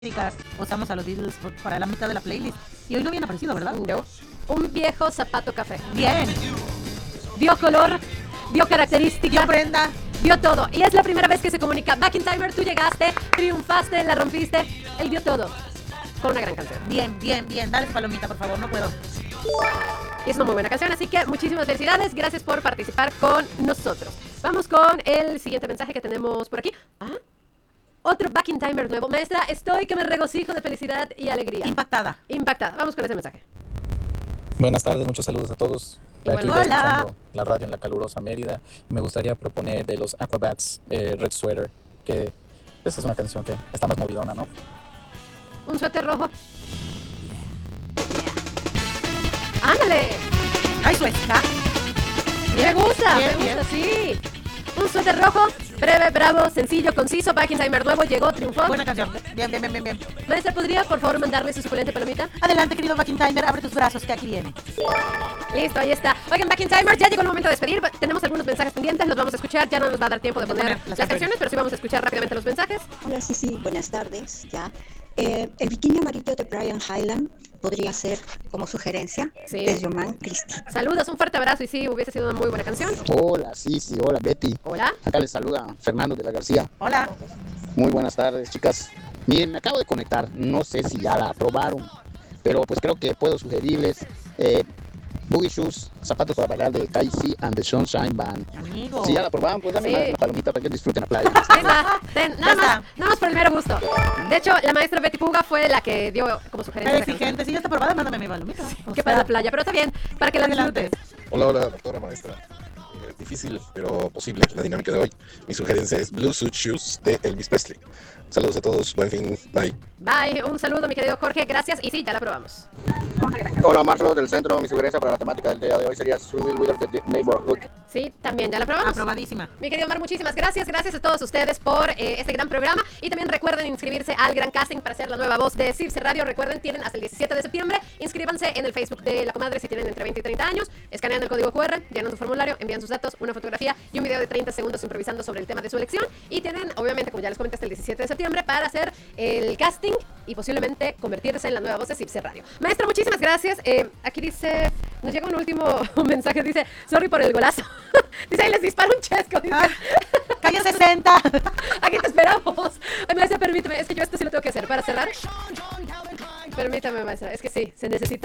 usamos a los Beatles para la mitad de la playlist. Y hoy no habían aparecido, ¿verdad? No. Un viejo zapato café. Bien. Vio color, vio característica. Vio prenda. Vio todo. Y es la primera vez que se comunica. Back in Timer, tú llegaste, triunfaste, la rompiste. Él vio todo. Con una gran canción. Bien, bien, bien. Dale su palomita, por favor, no puedo. Es una muy buena canción, así que muchísimas felicidades. Gracias por participar con nosotros. Vamos con el siguiente mensaje que tenemos por aquí. Otro Back in Timer nuevo. Maestra, estoy que me regocijo de felicidad y alegría. Impactada. Impactada. Vamos con ese mensaje. Buenas tardes, muchos saludos a todos. Aquí Hola. escuchando la radio en la calurosa Mérida. Me gustaría proponer de los Aquabats Red Sweater, que esa es una canción que está más movidona, ¿no? Un suéter rojo. ¡Ándale! ¡Ay, sueca! Me gusta, bien, me gusta, sí. Un suéter rojo, breve, bravo, sencillo, conciso. Back in Timer nuevo, llegó, triunfó. Buena canción. Bien, bien, bien, bien, bien. Maestra, ¿podría por favor mandarme su suculente palomita? Adelante, querido Back in Timer, abre tus brazos, que aquí viene. Listo, ahí está. Oigan, Back in Timer, ya llegó el momento de despedir. Tenemos algunos mensajes pendientes, los vamos a escuchar. Ya no nos va a dar tiempo de poner las canciones, pero sí vamos a escuchar rápidamente los mensajes. Hola, sí, buenas tardes, ya. El bikini amarillo de Brian Hyland podría ser como sugerencia Sí. de Yoman Christie. Saludos, un fuerte abrazo y sí, hubiese sido una muy buena canción. Hola, sí, hola Betty. Hola. Acá les saluda Fernando de la García. Hola. Muy buenas tardes, chicas. Miren, me acabo de conectar, no sé si ya la aprobaron, pero pues creo que puedo sugerirles Boogie Shoes, zapatos para bailar de Casey and the Sunshine Band. Amigo. Si ya la aprobaron, pues dame Sí. una palomita para que disfruten la playa. Ahí está. Nada está. más por el mero gusto. De hecho, la maestra Betty Puga fue la que dio como sugerencia. Eres exigente. Si ya está aprobada, mándame mi palomita. Que para la playa, pero está bien, para que la Adelante. disfrutes. Hola, hola, doctora maestra. Difícil, pero posible la dinámica de hoy. Mi sugerencia es Blue Suit Shoes de Elvis Presley. Saludos a todos, buen fin, bye. Bye, un saludo mi querido Jorge, gracias. Y sí, ya la probamos. Hola, Marcelo del centro. Mi sugerencia para la temática del día de hoy sería Swimming with the Neighborhood. Sí, también ya la probamos. Aprobadísima. Mi querido Omar, muchísimas gracias. Gracias a todos ustedes por este gran programa. Y también recuerden inscribirse al gran casting para ser la nueva voz de Circe Radio. Recuerden, tienen hasta el 17 de septiembre. Inscríbanse en el Facebook de La Comadre si tienen entre 20 y 30 años. Escanean el código QR, llenan su formulario, envían sus datos, una fotografía y un video de 30 segundos improvisando sobre el tema de su elección. Y tienen, obviamente, como ya les comenté, hasta el 17 de septiembre para hacer el casting y posiblemente convertirse en la nueva voz de Circe Radio. Maestra, muchísimas gracias. Aquí dice, nos llega un último mensaje, dice, sorry por el golazo. Dice, ahí les disparo un chesco. Dice, Calle 60. aquí te esperamos. Ay, maestra, permíteme, es que yo esto sí lo tengo que hacer para cerrar. Permítame, maestra, es que sí, se necesita.